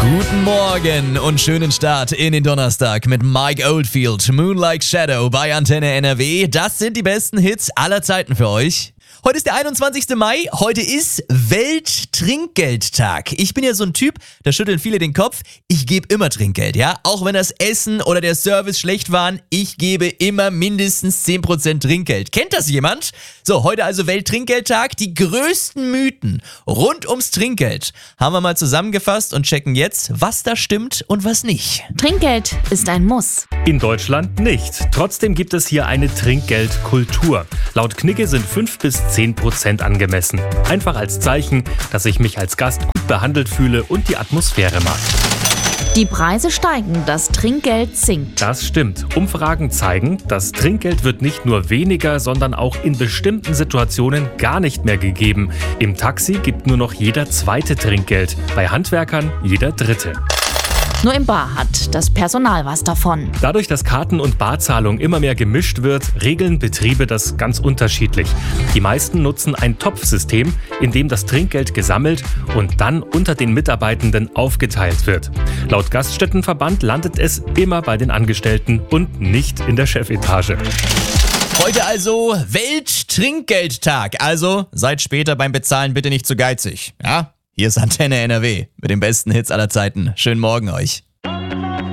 Guten Morgen und schönen Start in den Donnerstag mit Mike Oldfield, Moon Like Shadow bei Antenne NRW. Das sind die besten Hits aller Zeiten für euch. Heute ist der 21. Mai, heute ist Welttrinkgeldtag. Ich bin ja so ein Typ, da schütteln viele den Kopf, ich gebe immer Trinkgeld, ja? Auch wenn das Essen oder der Service schlecht waren, ich gebe immer mindestens 10% Trinkgeld. Kennt das jemand? So, heute also Welttrinkgeldtag. Die größten Mythen rund ums Trinkgeld haben wir mal zusammengefasst und checken jetzt, was da stimmt und was nicht. Trinkgeld ist ein Muss. In Deutschland nicht. Trotzdem gibt es hier eine Trinkgeldkultur. Laut Knigge sind 5-10% angemessen. Einfach als Zeichen, dass ich mich als Gast gut behandelt fühle und die Atmosphäre mag. Die Preise steigen, das Trinkgeld sinkt. Das stimmt. Umfragen zeigen, das Trinkgeld wird nicht nur weniger, sondern auch in bestimmten Situationen gar nicht mehr gegeben. Im Taxi gibt nur noch jeder zweite Trinkgeld, bei Handwerkern jeder dritte. Nur im Bar hat das Personal was davon. Dadurch, dass Karten- und Barzahlung immer mehr gemischt wird, regeln Betriebe das ganz unterschiedlich. Die meisten nutzen ein Topfsystem, in dem das Trinkgeld gesammelt und dann unter den Mitarbeitenden aufgeteilt wird. Laut Gaststättenverband landet es immer bei den Angestellten und nicht in der Chefetage. Heute also Welttrinkgeldtag. Also seid später beim Bezahlen bitte nicht zu geizig. Ja? Hier ist Antenne NRW mit den besten Hits aller Zeiten. Schönen Morgen euch.